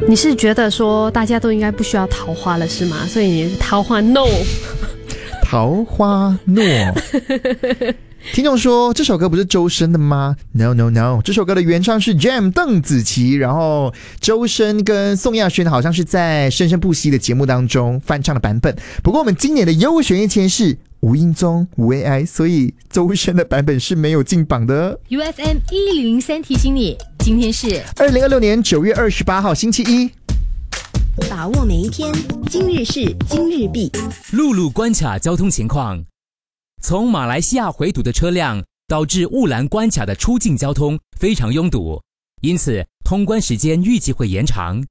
你是觉得说大家都应该不需要桃花了是吗？所以你桃花 no 桃花诺。听众说这首歌不是周深的吗？ No No No， 这首歌的原唱是 Jam 邓紫棋，然后周深跟宋亚轩好像是在生生不息的节目当中翻唱的版本。不过我们今年的优选一签是吴英宗无 AI， 所以周深的版本是没有进榜的。 UFM 1003提醒你，今天是 2026年9月28号星期一， 把握每一天，今日事今日毕。 陆路关卡交通情况，从马来西亚回堵的车辆导致雾兰关卡的出境交通非常拥堵，因此通关时间预计会延长。